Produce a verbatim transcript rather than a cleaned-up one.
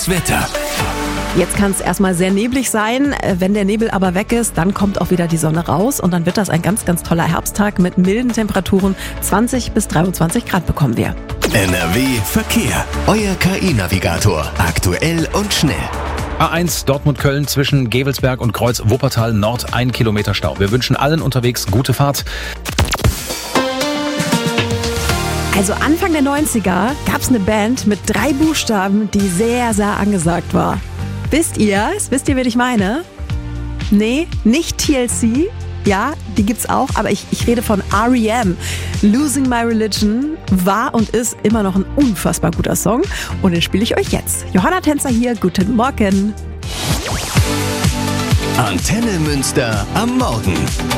Wetter. Jetzt kann es erstmal sehr neblig sein. Wenn der Nebel aber weg ist, dann kommt auch wieder die Sonne raus und dann wird das ein ganz, ganz toller Herbsttag mit milden Temperaturen. zwanzig bis dreiundzwanzig Grad bekommen wir. N R W Verkehr. Euer K I-Navigator. Aktuell und schnell. A eins Dortmund-Köln zwischen Gevelsberg und Kreuz Wuppertal Nord, ein Kilometer Stau. Wir wünschen allen unterwegs gute Fahrt. Also Anfang der neunziger gab es eine Band mit drei Buchstaben, die sehr, sehr angesagt war. Wisst ihr es? Wisst ihr, wen ich meine? Nee, nicht T L C. Ja, die gibt's auch, aber ich, ich rede von R E M. Losing My Religion war und ist immer noch ein unfassbar guter Song. Und den spiele ich euch jetzt. Johanna Tänzer hier, guten Morgen. Antenne Münster am Morgen.